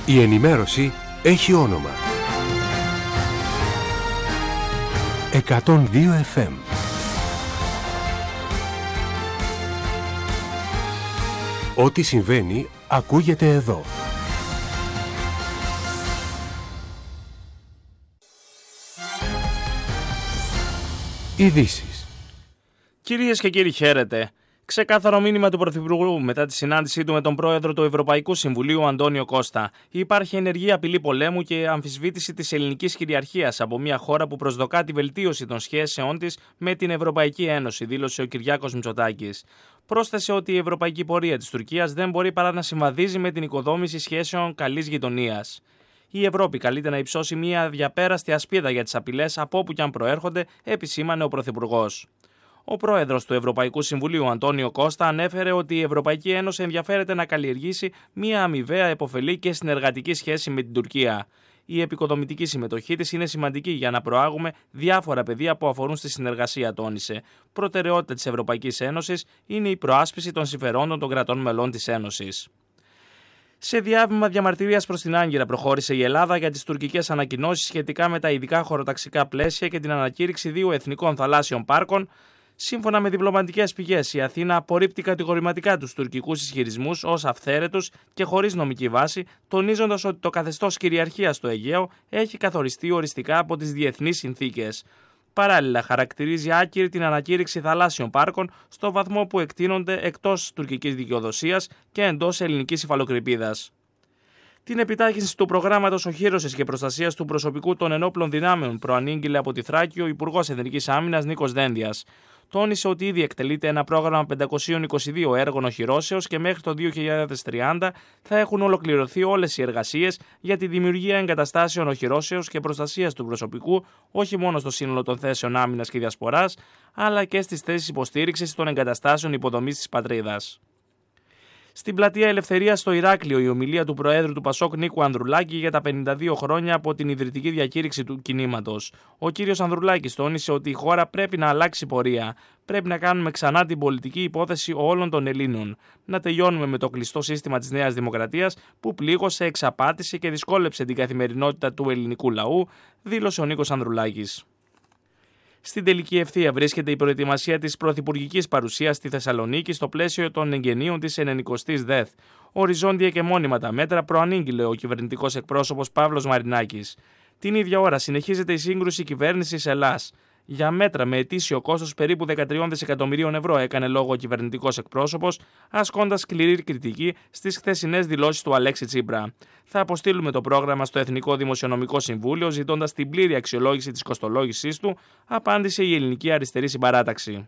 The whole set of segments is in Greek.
Η ενημέρωση έχει όνομα. 102 FM. Ό,τι συμβαίνει ακούγεται εδώ. Ειδήσεις. Κυρίες και κύριοι, χαίρετε. Ξεκάθαρο μήνυμα του Πρωθυπουργού μετά τη συνάντησή του με τον πρόεδρο του Ευρωπαϊκού Συμβουλίου, Αντώνιο Κώστα. Υπάρχει ενεργή απειλή πολέμου και αμφισβήτηση της ελληνικής κυριαρχίας από μια χώρα που προσδοκά τη βελτίωση των σχέσεών της με την Ευρωπαϊκή Ένωση, δήλωσε ο Κυριάκος Μητσοτάκης. Πρόσθεσε ότι η ευρωπαϊκή πορεία της Τουρκίας δεν μπορεί παρά να συμβαδίζει με την οικοδόμηση σχέσεων καλής γειτονίας. Η Ευρώπη καλείται να υψώσει μια διαπέραστη ασπίδα για τις απειλές από όπου και αν προέρχονται, επισήμανε ο Πρωθυπουργός. Ο πρόεδρος του Ευρωπαϊκού Συμβουλίου, Αντώνιο Κώστα, ανέφερε ότι η Ευρωπαϊκή Ένωση ενδιαφέρεται να καλλιεργήσει μια αμοιβαία επωφελή και συνεργατική σχέση με την Τουρκία. Η επικοδομητική συμμετοχή της είναι σημαντική για να προάγουμε διάφορα πεδία που αφορούν στη συνεργασία, τόνισε. Προτεραιότητα της Ευρωπαϊκής Ένωσης είναι η προάσπιση των συμφερόντων των κρατών μελών της Ένωσης. Σε διάβημα διαμαρτυρίας προς την Άγκυρα προχώρησε η Ελλάδα για τις τουρκικές ανακοινώσεις σχετικά με τα ειδικά χωροταξικά πλαίσια και την ανακήρυξη 2 εθνικών θαλάσσιων πάρκων. Σύμφωνα με διπλωματικές πηγές, η Αθήνα απορρίπτει κατηγορηματικά τους τουρκικούς ισχυρισμούς ως αυθαίρετους και χωρίς νομική βάση, τονίζοντας ότι το καθεστώς κυριαρχίας στο Αιγαίο έχει καθοριστεί οριστικά από τις διεθνείς συνθήκες. Παράλληλα, χαρακτηρίζει άκυρη την ανακήρυξη θαλάσσιων πάρκων στο βαθμό που εκτείνονται εκτός τουρκικής δικαιοδοσίας και εντός ελληνικής υφαλοκρηπίδας. Την επιτάχυνση του προγράμματος οχύρωσης και προστασίας του προσωπικού των ενόπλων δυνάμεων προανήγγειλε από τη Θράκη ο Υπουργός Εθνικής Άμυνας Νίκος Δένδιας. Τόνισε ότι ήδη εκτελείται ένα πρόγραμμα 522 έργων οχυρώσεως και μέχρι το 2030 θα έχουν ολοκληρωθεί όλες οι εργασίες για τη δημιουργία εγκαταστάσεων οχυρώσεως και προστασίας του προσωπικού, όχι μόνο στο σύνολο των θέσεων άμυνας και διασποράς, αλλά και στις θέσεις υποστήριξης των εγκαταστάσεων υποδομής της πατρίδας. Στην πλατεία Ελευθερίας στο Ηράκλειο, η ομιλία του Προέδρου του Πασόκ Νίκου Ανδρουλάκη για τα 52 χρόνια από την ιδρυτική διακήρυξη του κινήματος. Ο κύριος Ανδρουλάκης τόνισε ότι η χώρα πρέπει να αλλάξει πορεία. Πρέπει να κάνουμε ξανά την πολιτική υπόθεση όλων των Ελλήνων. Να τελειώνουμε με το κλειστό σύστημα της Νέας Δημοκρατίας που πλήγωσε, εξαπάτησε και δυσκόλεψε την καθημερινότητα του ελληνικού λαού, δήλωσε ο Νίκος Ανδρουλάκης. Στην τελική ευθεία βρίσκεται η προετοιμασία της πρωθυπουργικής παρουσίας στη Θεσσαλονίκη στο πλαίσιο των εγγενείων της 90ης ΔΕΘ. Οριζόντια και μόνιμα τα μέτρα προανήγγειλε ο κυβερνητικός εκπρόσωπος Παύλος Μαρινάκης. Την ίδια ώρα συνεχίζεται η σύγκρουση κυβέρνησης-Ελλάς. Για μέτρα με ετήσιο κόστος περίπου 13 δισεκατομμυρίων ευρώ έκανε λόγο ο κυβερνητικός εκπρόσωπος, ασκώντας σκληρή κριτική στις χθεσινές δηλώσεις του Αλέξη Τσίπρα. Θα αποστείλουμε το πρόγραμμα στο Εθνικό Δημοσιονομικό Συμβούλιο, ζητώντας την πλήρη αξιολόγηση της κοστολόγησής του, απάντησε η Ελληνική Αριστερή Συμπαράταξη.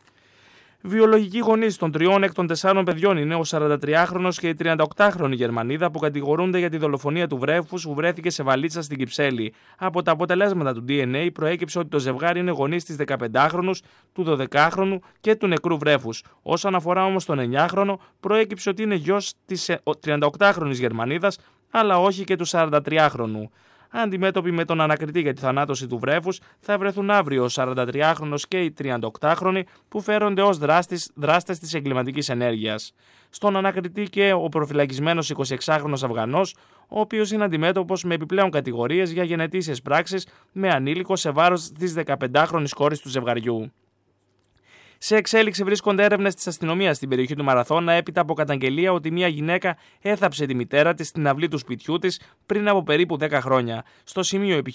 Βιολογικοί γονείς των 3 εκ των 4 παιδιών είναι ο 43χρονος και η 38χρονη Γερμανίδα που κατηγορούνται για τη δολοφονία του βρέφους που βρέθηκε σε βαλίτσα στην Κυψέλη. Από τα αποτελέσματα του DNA προέκυψε ότι το ζευγάρι είναι γονείς της 15χρονου, του 12χρονου και του νεκρού βρέφους. Όσον αφορά όμως τον 9χρονο, προέκυψε ότι είναι γιος της 38χρονης Γερμανίδας, αλλά όχι και του 43χρονου. Αντιμέτωποι με τον ανακριτή για τη θανάτωση του βρέφους, θα βρεθούν αύριο ο 43χρονος και η 38χρονη που φέρονται ως δράστες της εγκληματικής ενέργειας. Στον ανακριτή και ο προφυλακισμένος 26χρονος Αφγανός, ο οποίος είναι αντιμέτωπος με επιπλέον κατηγορίες για γενετήσιες πράξεις με ανήλικο σε βάρος της 15χρονης κόρης του ζευγαριού. Σε εξέλιξη βρίσκονται έρευνες της αστυνομίας στην περιοχή του Μαραθώνα έπειτα από καταγγελία ότι μια γυναίκα έθαψε τη μητέρα της στην αυλή του σπιτιού της πριν από περίπου 10 χρόνια. Στο σημείο